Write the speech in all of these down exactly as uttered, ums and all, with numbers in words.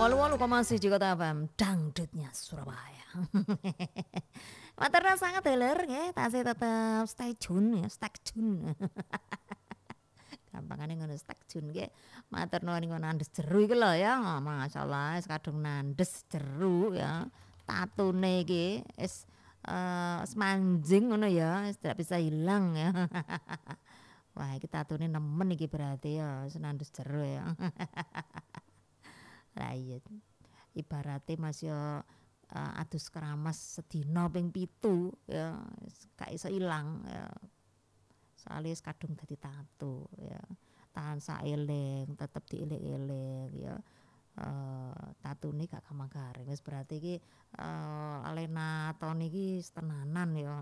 wolu wolu koma siji Kota F M dangdutnya Surabaya. Maturna sangat deler nggih, tasih tetep stay tune ya, stay tune. Gampangane ngono stay tune nggih. Matur nuwun niku nandes jeru iki lho ya. Masyaallah wis kadung nandes jeru ya. Tatune iki wis uh, manjing ngono ya, wis tidak bisa hilang ya. Wah, iki tatune nemen iki berarti ya, wis nandes jeru ya. Lah iya. Ibarate Mas yo uh, adus keramas sedina ping pitu ya gak iso ilang ya. Soale kadung dadi tato ya. Tansah eling, tetep dieling-eling ya. Uh, tatune gak gampang garing wis berarti iki uh, Alena Tony iki tenanan ya.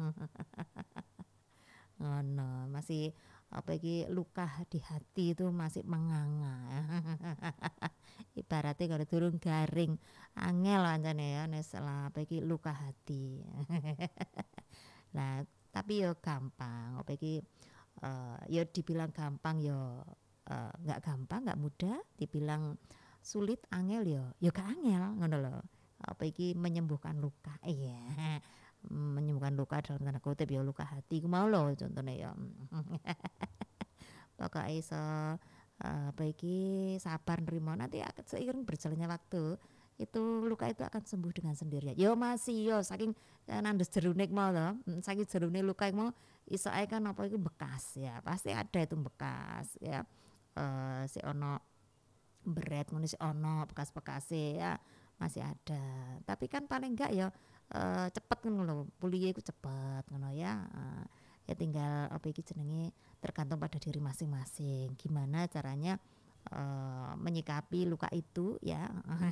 Ngono, masih apa iki luka di hati itu masih menganga. Ibaratnya kalau durung garing angel ancane ya nek salah apa iki luka hati. Lah tapi yo gampang apa iki uh, yo dibilang gampang yo nggak uh, gampang nggak mudah, dibilang sulit angel yo yo gak angel ngono lho. Apa iki menyembuhkan luka. Iya. Menyembuhkan luka dalam tanda kutip ya luka hati ku mau lho contohnya ya. Pokoknya iso uh, apa iki sabar nerima, nanti akan seiring berjalannya waktu itu luka itu akan sembuh dengan sendirinya. Yo masih yo saking uh, nandes jerune mau lho, saking jerune luka mau iso ae kan apa itu bekas ya, pasti ada itu bekas ya. Uh, si ono beret ngono si ono bekas-bekase ya masih ada. Tapi kan paling enggak ya uh, cepet ngono lho, pulihnya iku cepet ngono ya. Uh, ya tinggal apa iki jenenge tergantung pada diri masing-masing. Gimana caranya uh, menyikapi luka itu ya.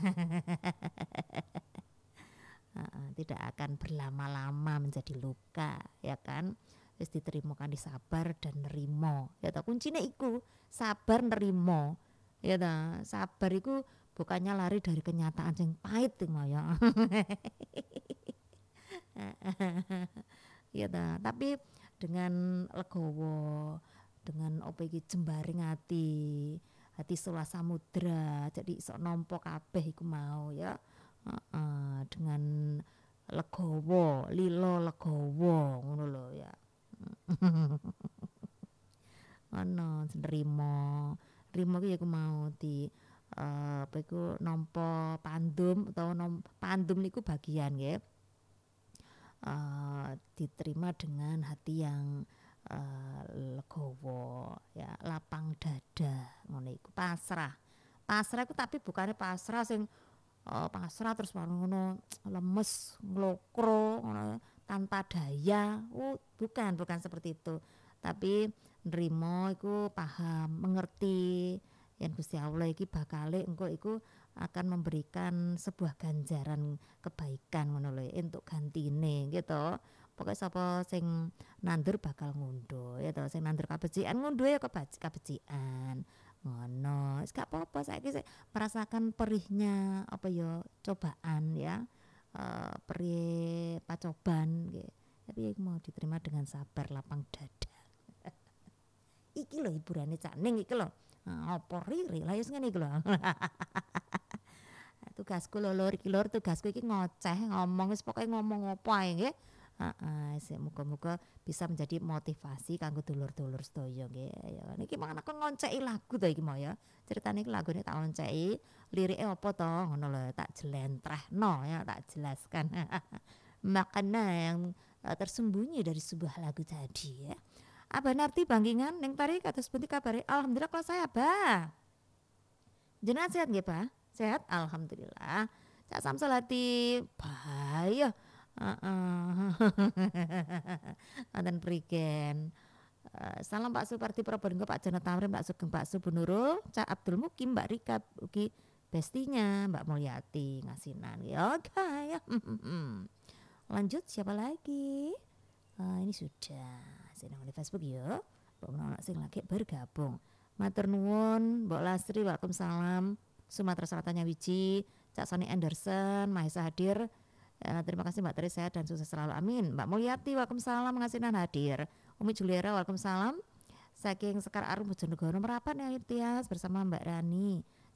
uh, tidak akan berlama-lama menjadi luka ya kan. Wis diterima kan disabar dan nerimo. Ya ta kuncine iku, sabar nerimo. Ya ta, sabar iku bukannya lari dari kenyataan yang pahit ngono ya. Ya ta, tapi dengan legowo, dengan apa iki jembaring hati, hati seolah samudra, jadi iso nampa kabeh iku mau ya. Uh-uh, dengan legowo, lilo legowo ngono lho ya. Ono nerimo. Rimo ki aku mau di uh, apa iku nampa pandum atau nom, pandum niku bagian nggih. Uh, diterima dengan hati yang uh, legowo ya, lapang dada ngono iku, pasrah. Pasrah iku tapi bukannya pasrah sing uh, pasrah terus ngono lemes, nglokro ngono tanpa daya. Uh, bukan, bukan seperti itu. Tapi nrimo iku paham, mengerti yen Gusti Allah iki bakale engko iku akan memberikan sebuah ganjaran kebaikan ngono lho entuk gantine gitu. Pokoke sapa sing nandur bakal ngunduh ya to, sing nandur kabecikan ngunduh ya kabecikan. Ngono. Wis gak apa-apa saiki merasakan perihnya apa ya cobaan ya. Uh, perih pacoban nggih. Tapi mau diterima dengan sabar lapang dada. Iki lho hiburane Cak Ning iki lho. Apa riri lah wis ngene iki lho. Tugasku lho lur iki lur, tugasku iki ngoceh ngomong wis pokoke ngomong apa ae nggih. Heeh, sik muga-muga bisa menjadi motivasi kanggo dulur-dulur sedaya nggih. Ya niki mangan aku ngonceki lagu to iki mau ya. Ceritane iki lagune tak onceki, lirike apa to ngono lho tak jelentrehno ya, tak jelaskan. Makna yang uh, tersembunyi dari sebuah lagu tadi ya. Abah Narti Bangkingan ning tari kados pundi kabare? Alhamdulillah kalau saya Abah. Jenengan sehat nggih, Pak? Sehat alhamdulillah. Cak Samsulati bahaya. Heeh. Wonten prigen. Uh, salam Pak Suparti Probolinggo, Pak Jono Tamrin, Pak Sugeng, Pak Subunurul, Cak Abdul Mukim, Mbak Rika, ugi bestinya Mbak Mulyati ngasinan. Ya oke ya. Lanjut siapa lagi? Uh, ini sudah. Sing di Facebook ya. Mbok menawa sing lagi bergabung. Matur nuwun Mbok Lasri, waalaikumsalam. Sumatera Selatan Wiji, Cak Sony Anderson, Mahesa hadir. Ya, terima kasih Mbak Tri, sehat dan sukses selalu. Amin. Mbak Mulyati, waalaikumsalam, mengasinan hadir. Umi Juliera, waalaikumsalam. Saking Sekar Arum Bojonegoro Merapat ya Tias bersama Mbak Rani.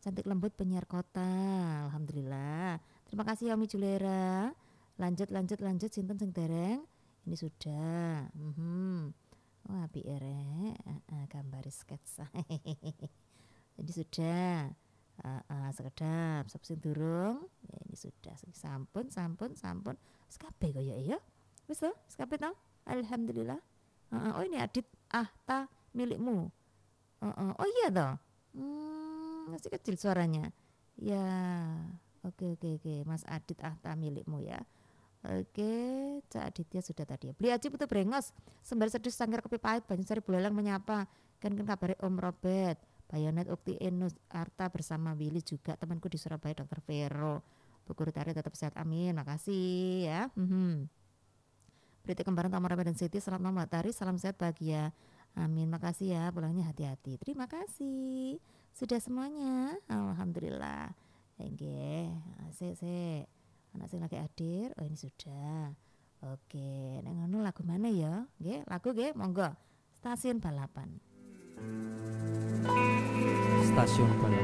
cantik lembut penyiar kota. Alhamdulillah. Terima kasih Yomi Julera. Lanjut lanjut lanjut sinten sing dereng. Ini sudah. Mhm. Wah, api ere. Uh, uh, gambar sketsa. Jadi sudah. Uh, uh, sekedap sop sing durung. Ya, ini sudah. Sampun sampun sampun. Wis kabeh kaya ya. Wis to? Wis kabeh to? Alhamdulillah. Uh, uh, oh ini Adit Ahta milikmu. Uh, uh, oh iya toh. Hmm, masih kecil suaranya. Ya. Oke oke oke. Mas Adit Ahta milikmu ya. Oke, Cak Aditya sudah tadi ya. Beli aja putu brengos. Sembari sedus sanggar kopi pahit Banyu Bulalang menyapa. Kan kan kabari Om Robert. Bayonet Ukti Enus Arta bersama Willy juga temanku di Surabaya Dokter Vero. Bu Guru Tari tetap sehat amin. Makasih ya. Mm-hmm. Berita kembaran Tamara dan Siti. Selamat malam Tari. Salam sehat bahagia. Amin. Makasih ya. Pulangnya hati-hati. Terima kasih. Sudah semuanya. Alhamdulillah. Oke. Sik-sik. Anak saya lagi hadir. Oh ini sudah. Oke, neng ngono lagu mana ya? Nggih, lagu nggih, monggo. Stasiun Balapan. Stasiun Balapan.